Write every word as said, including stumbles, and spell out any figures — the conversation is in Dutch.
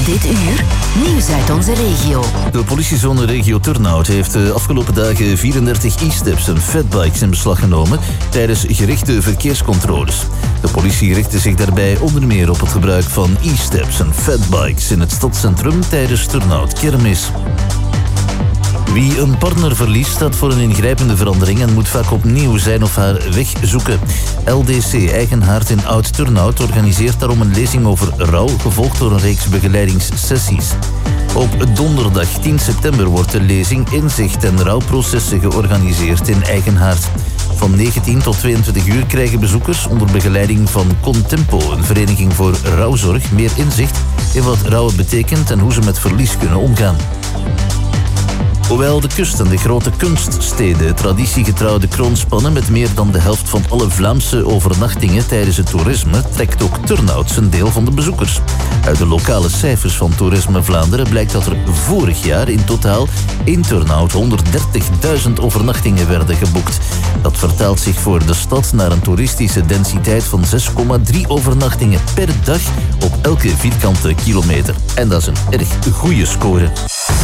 Dit uur, nieuws uit onze regio. De politiezone regio Turnhout heeft de afgelopen dagen vierendertig e-steps en fatbikes in beslag genomen tijdens gerichte verkeerscontroles. De politie richtte zich daarbij onder meer op het gebruik van e-steps en fatbikes in het stadscentrum tijdens Turnhout Kermis. Wie een partner verliest staat voor een ingrijpende verandering en moet vaak opnieuw zijn of haar weg zoeken. L D C Eigenhaard in Oud-Turnhout organiseert daarom een lezing over rouw, gevolgd door een reeks begeleidingssessies. Op donderdag tien september wordt de lezing Inzicht en rouwprocessen georganiseerd in Eigenhaard. Van negentien tot tweeëntwintig uur krijgen bezoekers onder begeleiding van Contempo, een vereniging voor rouwzorg, meer inzicht in wat rouwen betekent en hoe ze met verlies kunnen omgaan. Hoewel de kust en de grote kunststeden traditiegetrouw de kroon spannen met meer dan de helft van alle Vlaamse overnachtingen tijdens het toerisme, trekt ook Turnhout zijn deel van de bezoekers. Uit de lokale cijfers van Toerisme Vlaanderen blijkt dat er vorig jaar in totaal in Turnhout honderddertigduizend overnachtingen werden geboekt. Dat vertaalt zich voor de stad naar een toeristische densiteit van zes komma drie overnachtingen per dag op elke vierkante kilometer. En dat is een erg goede score.